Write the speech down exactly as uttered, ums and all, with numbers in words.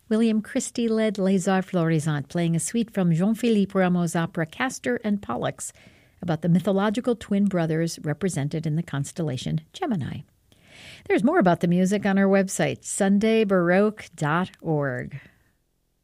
William Christie led Les Arts Florissants, playing a suite from Jean-Philippe Rameau's opera Castor and Pollux, about the mythological twin brothers represented in the constellation Gemini. There's more about the music on our website, sunday baroque dot org.